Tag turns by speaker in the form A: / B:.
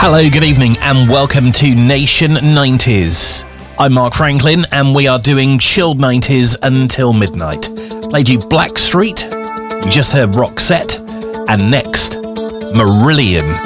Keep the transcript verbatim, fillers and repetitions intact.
A: Hello, good evening, and welcome to Nation nineties. I'm Mark Franklin, and we are doing chilled nineties until midnight. Played you Blackstreet, you just heard Roxette, and next, Marillion.